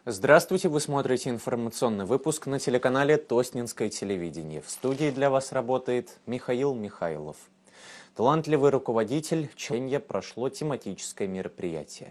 Здравствуйте, вы смотрите информационный выпуск на телеканале Тоснинское телевидение. В студии для вас работает Михаил Михайлов. Талантливый руководитель Ченья прошло тематическое мероприятие.